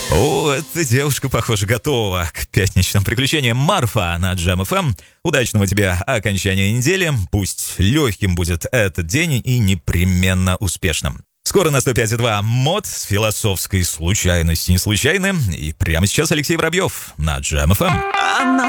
О, эта девушка, похоже, готова к пятничным приключениям. Марфа на Jam FM. Удачного тебе окончания недели. Пусть легким будет этот день и непременно успешным. Скоро на 105.2 МОД с философской случайности не случайны. И прямо сейчас Алексей Воробьев на Jam FM.